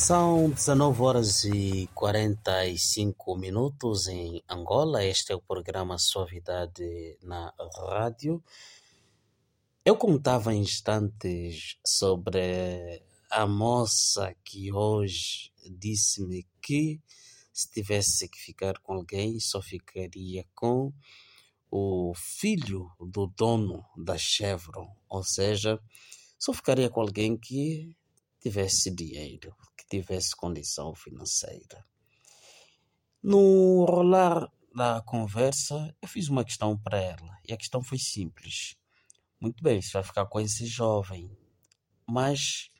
São 19 horas e 45 minutos em Angola. Este é o programa Suavidade na Rádio. Eu contava em instantes sobre a moça que hoje disse-me que se tivesse que ficar com alguém, só ficaria com o filho do dono da Chevron. Ou seja, só ficaria com alguém que tivesse dinheiro, que tivesse condição financeira. No rolar da conversa, eu fiz uma questão para ela. E a questão foi simples. Muito bem, você vai ficar com esse jovem, mas